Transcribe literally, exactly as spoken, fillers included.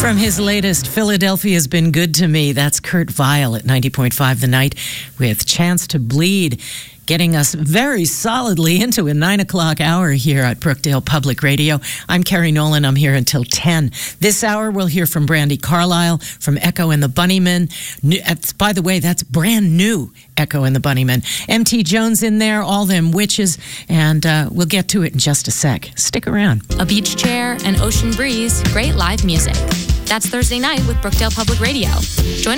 From his latest, Philadelphia's Been Good to Me, that's Kurt Vile at ninety point five The Night with Chance to Bleed, getting us very solidly into a nine o'clock hour here at Brookdale Public Radio. I'm Carrie Nolan. I'm here until ten. This hour, we'll hear from Brandy Carlisle from Echo and the Bunnymen. New, by the way, that's brand new Echo and the Bunnymen. M T Jones in there, all them witches, and uh, we'll get to it in just a sec. Stick around. A beach chair, an ocean breeze, great live music. That's Thursday night with Brookdale Public Radio. Join